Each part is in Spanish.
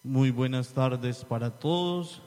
Muy buenas tardes para todos.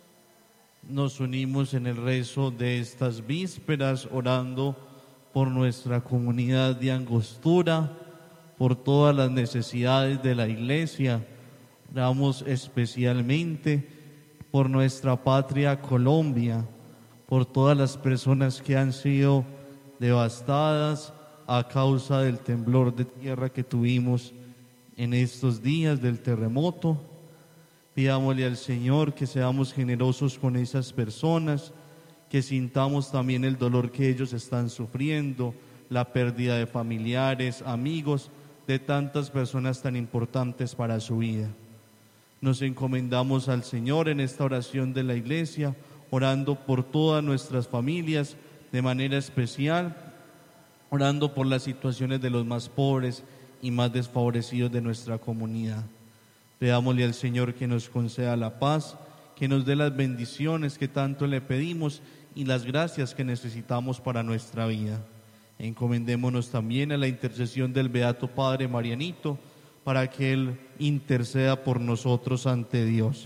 Nos unimos en el rezo de estas vísperas orando por nuestra comunidad de Angostura, por todas las necesidades de la Iglesia. Oramos especialmente por nuestra patria Colombia, por todas las personas que han sido devastadas a causa del temblor de tierra que tuvimos en estos días del terremoto. Pidámosle al Señor que seamos generosos con esas personas, que sintamos también el dolor que ellos están sufriendo, la pérdida de familiares, amigos, de tantas personas tan importantes para su vida. Nos encomendamos al Señor en esta oración de la Iglesia, orando por todas nuestras familias, de manera especial, orando por las situaciones de los más pobres y más desfavorecidos de nuestra comunidad. Pedámosle al Señor que nos conceda la paz, que nos dé las bendiciones que tanto le pedimos y las gracias que necesitamos para nuestra vida. Encomendémonos también a la intercesión del Beato Padre Marianito, para que Él interceda por nosotros ante Dios.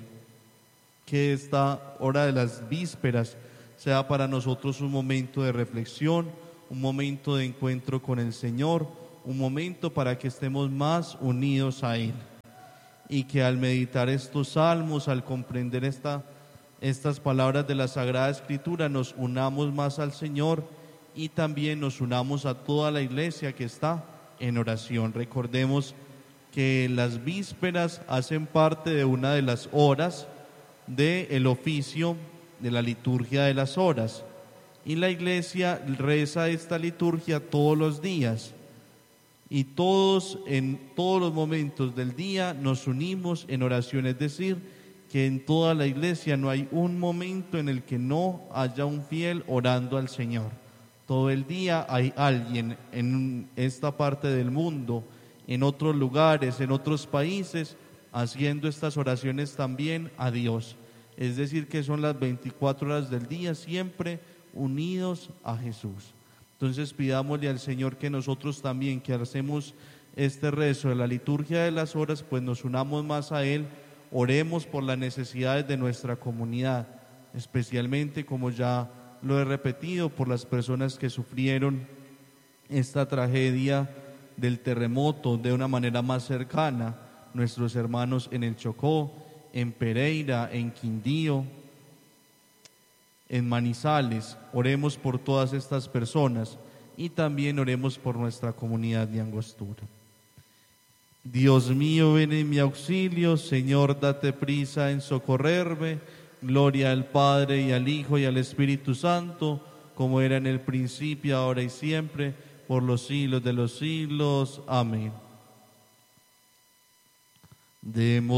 Que esta hora de las vísperas sea para nosotros un momento de reflexión, un momento de encuentro con el Señor, un momento para que estemos más unidos a Él. Y que al meditar estos salmos, al comprender estas palabras de la Sagrada Escritura, nos unamos más al Señor y también nos unamos a toda la Iglesia que está en oración. Recordemos que las vísperas hacen parte de una de las horas del oficio de la liturgia de las horas, y la Iglesia reza esta liturgia todos los días. Y todos, en todos los momentos del día, nos unimos en oración, es decir, que en toda la Iglesia no hay un momento en el que no haya un fiel orando al Señor. Todo el día hay alguien en esta parte del mundo, en otros lugares, en otros países, haciendo estas oraciones también a Dios. Es decir, que son las 24 horas del día siempre unidos a Jesús. Entonces pidámosle al Señor que nosotros también, que hacemos este rezo de la liturgia de las horas, pues nos unamos más a Él, oremos por las necesidades de nuestra comunidad, especialmente, como ya lo he repetido, por las personas que sufrieron esta tragedia del terremoto de una manera más cercana, nuestros hermanos en el Chocó, en Pereira, en Quindío, en Manizales. Oremos por todas estas personas y también oremos por nuestra comunidad de Angostura. Dios mío, ven en mi auxilio. Señor, date prisa en socorrerme. Gloria al Padre y al Hijo y al Espíritu Santo, como era en el principio, ahora y siempre, por los siglos de los siglos. Amén. Demos